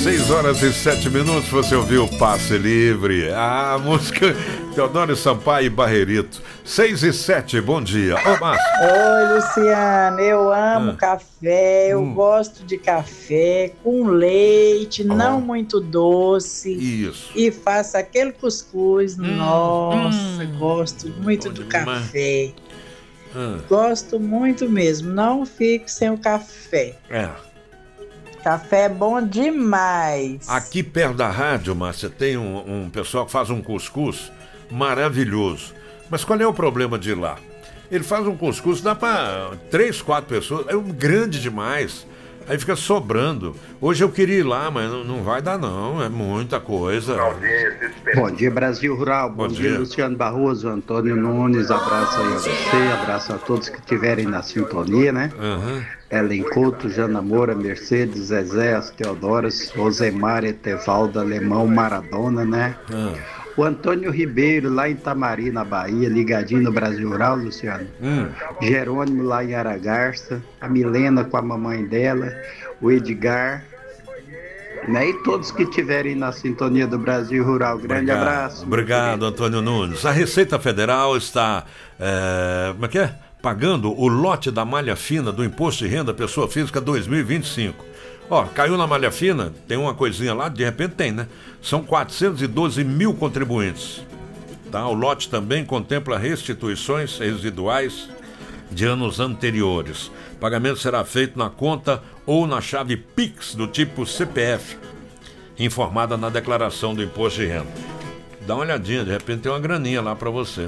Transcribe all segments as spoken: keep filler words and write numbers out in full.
seis horas e sete minutos, você ouviu Passe Livre, a música Teodoro Sampaio e Barrerito. seis e sete, bom dia. Ô, Márcio. Oi, Luciano, eu amo ah. café, eu hum. gosto de café com leite, oh. não muito doce. Isso. E faço aquele cuscuz, hum. nossa, hum. gosto muito bom do demais. Café. Hum. Gosto muito mesmo, não fico sem o café. É. Café é bom demais. Aqui perto da rádio, Márcia, tem um, um pessoal que faz um cuscuz maravilhoso. Mas qual é o problema de ir lá? Ele faz um cuscuz, dá para três, quatro pessoas, é um grande demais. Aí fica sobrando. Hoje eu queria ir lá, mas não, não vai dar não, é muita coisa. Bom dia, Brasil Rural. Bom, Bom dia. dia, Luciano Barroso, Antônio Nunes, abraço aí a você, abraço a todos que estiverem na sintonia, né? Uhum. Ellen Couto, Jana Moura, Mercedes, Zezé, as Teodoras, Rosemar, Etevaldo, Alemão, Maradona, né? Uhum. O Antônio Ribeiro, lá em Itamari, na Bahia, ligadinho no Brasil Rural, Luciano. Hum. Jerônimo, lá em Aragarça. A Milena com a mamãe dela. O Edgar. Né? E todos que estiverem na sintonia do Brasil Rural. Grande obrigado, abraço. Obrigado, Antônio Nunes. A Receita Federal está... É, como é que é? Pagando o lote da malha fina do Imposto de Renda Pessoa Física dois mil e vinte e cinco. Ó, caiu na malha fina, tem uma coisinha lá, de repente tem, né? São quatrocentos e doze mil contribuintes. Tá? O lote também contempla restituições residuais de anos anteriores. O pagamento será feito na conta ou na chave Pix do tipo C P F, informada na declaração do Imposto de Renda. Dá uma olhadinha, de repente tem uma graninha lá para você.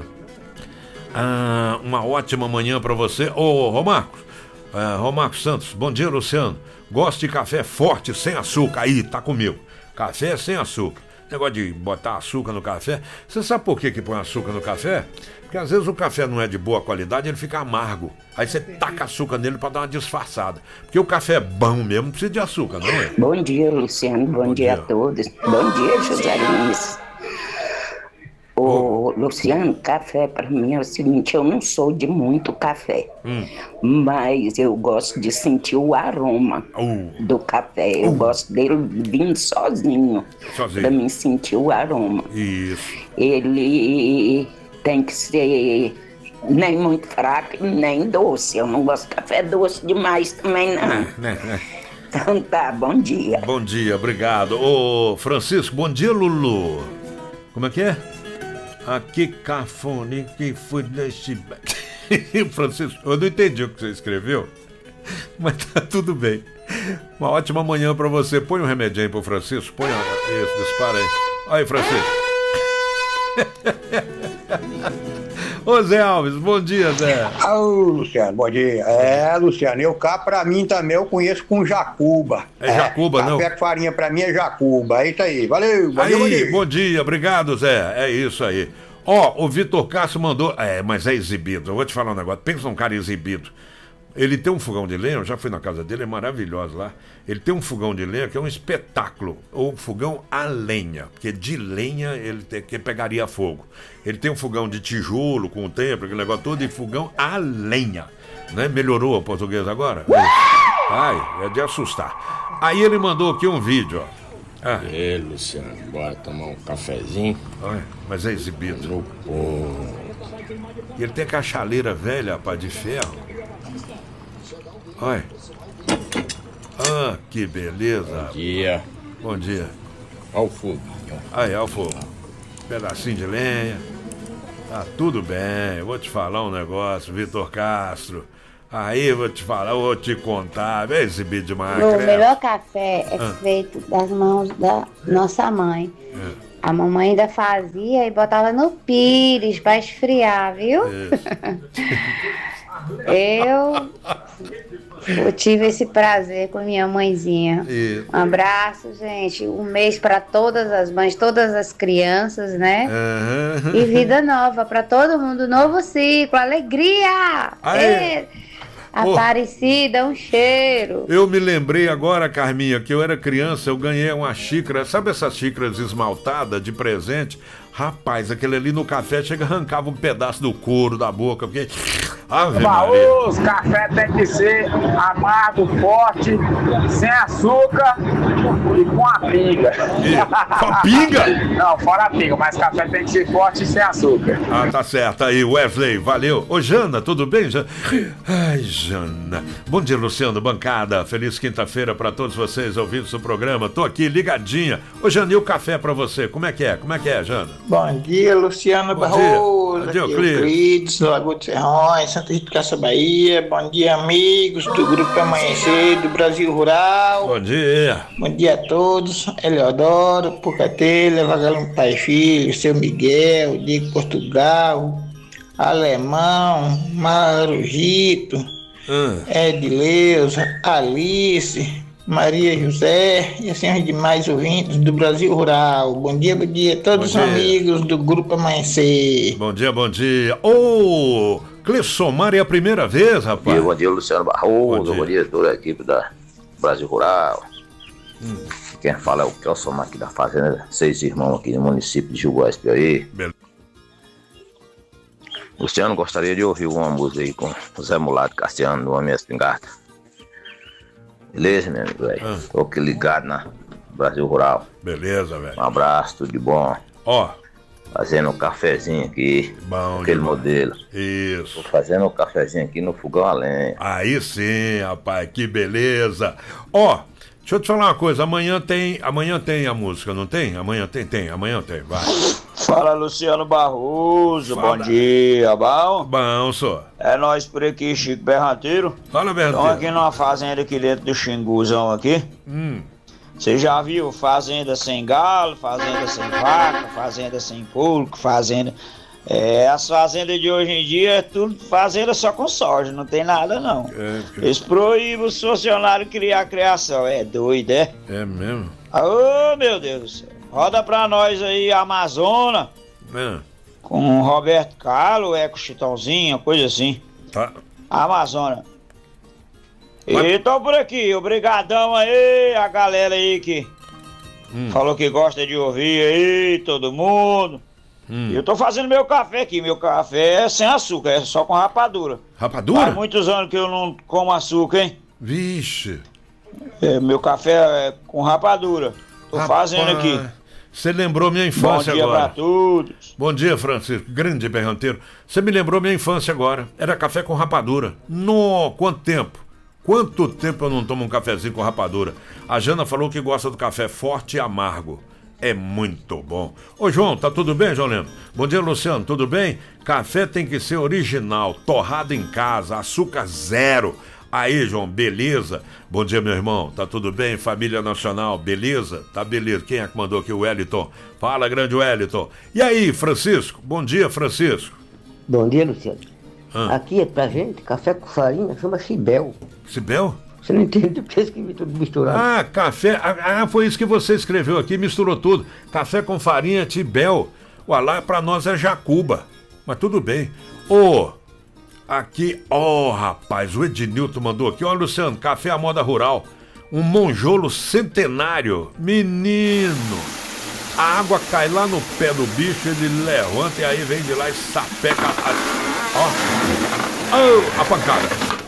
Ah, uma ótima manhã para você. Ô, Romarcos, é, Romarcos Santos, bom dia, Luciano. Gosto de café forte, sem açúcar. Aí, tá comigo. Café sem açúcar. Negócio de botar açúcar no café. Você sabe por que que põe açúcar no café? Porque às vezes o café não é de boa qualidade, ele fica amargo. Aí você taca açúcar nele pra dar uma disfarçada. Porque o café é bom mesmo, não precisa de açúcar, não é? Bom dia, Luciano. Bom, bom dia. dia a todos. Bom dia, José Lins. Ô, Luciano, café pra mim é o seguinte, eu não sou de muito café, hum. mas eu gosto de sentir o aroma uh. do café, eu uh. gosto dele vindo sozinho, sozinho, pra mim sentir o aroma. Isso. Ele tem que ser nem muito fraco, nem doce, eu não gosto de café doce demais também não. É, né, né. Então tá, bom dia. Bom dia, obrigado. Ô, Francisco, bom dia, Lulu. Como é que é? Aqui, cafone, que foi desse... Francisco, eu não entendi o que você escreveu, mas tá tudo bem. Uma ótima manhã pra você. Põe um remedinho aí pro Francisco. Põe isso, dispara aí. Aí, Francisco. Ô, Zé Alves, bom dia, Zé. Ô, Luciano, bom dia. É, Luciano, eu cá pra mim também eu conheço com Jacuba. É, é Jacuba, café não? Café com farinha pra mim é Jacuba, é isso aí. Valeu, bom aí, dia, bom dia. Bom dia, obrigado, Zé. É isso aí. Ó, o Vitor Castro mandou... É, mas é exibido. Eu vou te falar um negócio. Pensa num cara exibido. Ele tem um fogão de lenha, eu já fui na casa dele, é maravilhoso lá. Ele tem um fogão de lenha que é um espetáculo. Ou um fogão a lenha, porque de lenha ele te, que pegaria fogo. Ele tem um fogão de tijolo com o tempo, aquele negócio todo, e fogão a lenha. Né? Melhorou o português agora? Ai, é de assustar. Aí ele mandou aqui um vídeo, ó. Ah. E aí, Luciano, bora tomar um cafezinho? Olha, mas é exibido. No pô. E ele tem aquela chaleira velha, rapaz, de ferro. Olha. Ah, que beleza. Bom dia. Bom dia. Olha o fogo. Aí, olha o fogo. Pedacinho de lenha. Tá tudo bem. Eu vou te falar um negócio, Vitor Castro. Aí vou te falar, vou te contar. É exibido demais. O melhor café é ah. feito das mãos da nossa mãe. É. A mamãe ainda fazia e botava no pires pra esfriar, viu? eu, eu tive esse prazer com minha mãezinha. Isso. Um abraço, gente. Um mês pra todas as mães, todas as crianças, né? Uhum. E vida nova pra todo mundo. Novo ciclo, alegria! É. Aparecida, um cheiro. Eu me lembrei agora, Carminha, que eu era criança, eu ganhei uma xícara, sabe essas xícaras esmaltadas de presente? Rapaz, aquele ali no café chega arrancava um pedaço do couro da boca, porque... Ave Maria. Os café tem que ser amargo, forte, sem açúcar E com a pinga. Com a pinga? Não, fora a pinga, mas café tem que ser forte e sem açúcar. Ah, tá certo. Aí, Wesley, valeu. Ô, Jana, tudo bem, Jana? Ai, Jana. Bom dia, Luciano, bancada. Feliz quinta-feira pra todos vocês ouvintes do programa. Tô aqui ligadinha. Ô, Jana, e o café pra você? Como é que é? Como é que é, Jana? Bom dia, Luciano Bom Barroso. dia, Aqui Euclides. Euclides, Lagoa de Serrões, Santa Rita de Caça Bahia. Bom dia, amigos do Grupo Amanhecer do Brasil Rural. Bom dia. Bom dia a todos. Eleodoro, Pucatelha, Vagalume Pai e Filho, Seu Miguel, Diego Portugal, Alemão, Marujito, Hum. Edileuza, Alice, Maria José e assim os demais ouvintes do Brasil Rural. Bom dia, bom dia a todos Bom os dia. amigos do Grupo Amanhecer. Bom dia, bom dia. Ô, Clessomar, é a primeira vez, rapaz? Bom dia, bom dia, Luciano Barroso. Bom dia. Bom dia a toda a equipe da Brasil Rural. Hum. Quem fala é o Clessomar aqui da Fazenda Seis Irmãos, aqui no município de Juguás, Piauí. Beleza. Luciano, gostaria de ouvir uma música aí com o Zé Mulato Cassiano, do Homem Espingarda. Beleza, meu amigo, velho? Ah. Tô aqui ligado na Brasil Rural. Beleza, velho. Um abraço, tudo de bom. Ó, Fazendo um cafezinho aqui, bom aquele demais. modelo. Isso. Tô fazendo um cafezinho aqui no fogão a lenha. Aí sim, rapaz, que beleza. Ó, deixa eu te falar uma coisa, amanhã tem, amanhã tem a música, não tem? Amanhã tem, tem, amanhã tem, vai. Fala, Luciano Barroso, Fala. bom dia, bom? Bom, só. É nós por aqui, Chico Berranteiro. Fala, Estamos Berranteiro. aqui numa fazenda aqui dentro do Xinguzão aqui. Hum. Você já viu fazenda sem galo, fazenda sem vaca, fazenda sem porco, fazenda... É, as fazendas de hoje em dia é tudo fazenda só com soja, não tem nada não. É, Eles proíbem os funcionários criar criação, é doido, é? é mesmo? Ô, meu Deus do céu. Roda pra nós aí, Amazona, É, com Roberto Carlos, Eco Chitãozinho, coisa assim. tá. Amazônia. Mas- E tô por aqui, obrigadão aí, a galera aí que Hum. falou que gosta de ouvir aí, todo mundo. Hum. E eu tô fazendo meu café aqui, meu café é sem açúcar, é só com rapadura. Rapadura? Faz muitos anos que eu não como açúcar, hein? Vixe. É, meu café é com rapadura. Tô Rapaz, fazendo aqui. Você lembrou minha Bom infância dia agora. pra todos. Bom dia, Francisco. Grande berranteiro. Você me lembrou minha infância agora. Era café com rapadura. No, quanto tempo? Quanto tempo eu não tomo um cafezinho com rapadura? A Jana falou que gosta do café forte e amargo. É muito bom. Ô, João, tá tudo bem, João Lemos? Bom dia, Luciano, tudo bem? Café tem que ser original, torrado em casa, açúcar zero. Aí, João, beleza? Bom dia, meu irmão, tá tudo bem? Família Nacional, beleza? Tá beleza. Quem é que mandou aqui? O Wellington. Fala, grande Wellington. E aí, Francisco? Bom dia, Francisco. Bom dia, Luciano. Ah. Aqui é pra gente, café com farinha, chama Cibel. Cibel? Você não entende porque eu escrevi tudo misturado. Ah, café. Ah, foi isso que você escreveu aqui, misturou tudo. Café com farinha Tibel. Ué, lá pra nós é Jacuba. Mas tudo bem. Ô, aqui, ó, rapaz, o Ednilton mandou aqui. Ó, Luciano, café à moda rural. Um monjolo centenário. Menino. A água cai lá no pé do bicho, ele levanta e aí vem de lá e sapeca. a- Ó. Oh, a pancada.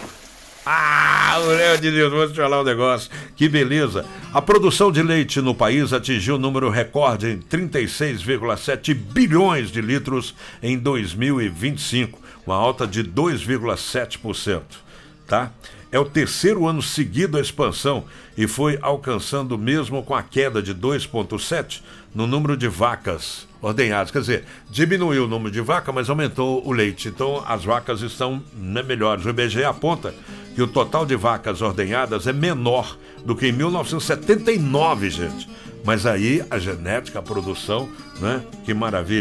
Ah, o Léo de Deus, vou te falar um negócio. Que beleza. A produção de leite no país atingiu o número recorde em trinta e seis vírgula sete bilhões de litros em dois mil e vinte e cinco, uma alta de dois vírgula sete por cento, tá? É o terceiro ano seguido a expansão e foi alcançando mesmo com a queda de dois vírgula sete no número de vacas ordenhadas. Quer dizer, diminuiu o número de vacas, mas aumentou o leite. Então as vacas estão, né, melhores. O I B G E aponta que o total de vacas ordenhadas é menor do que em mil novecentos e setenta e nove, gente. Mas aí a genética, a produção, né? Que maravilha.